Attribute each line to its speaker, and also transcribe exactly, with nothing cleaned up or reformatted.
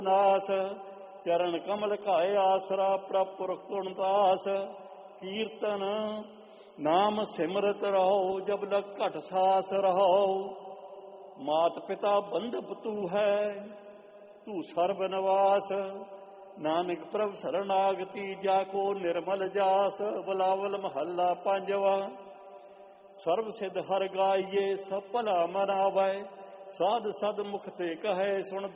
Speaker 1: ਨਾਸ ਚਰਨ ਕਮਲ ਘਾਏ ਆਸਰਾ ਪ੍ਰਭ ਪੁਰਖ ਗੁਣ ਦਾਸ ਕੀਰਤਨ ਨਾਮ ਸਿਮਰਤ ਰਹੋ ਜਬ ਲਗ ਘਟ ਸਾਸ ਰਹੋ ਮਾਤ ਪਿਤਾ ਬੰਧਪ ਤੂ ਹੈ ਤੂੰ ਸਰਬ ਨਿਵਾਸ ਨਾਨਕ ਪ੍ਰਭ ਸਰਨਾਗਤੀ ਜਾ ਕੋ ਨਿਰਮਲ ਜਾਸ ਬਲਾਵਲ ਮਹੱਲਾ ਪੰਜਵਾ ਸਰਬ ਸਿਧ ਹਰ ਗਾਈਏ ਸਭ ਭਲਾ ਮਨਾਵੈ ਸਾਧ ਸਦ ਮੁਖ ਤੇ ਕਹੈ ਸੁਣ